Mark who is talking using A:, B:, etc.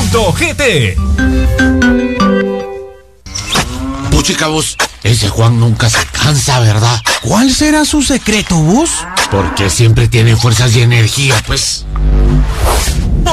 A: .gt.
B: Puchica, vos, ese Juan nunca se cansa, ¿verdad?
C: ¿Cuál será su secreto, vos?
B: Porque siempre tiene fuerzas y energía, pues.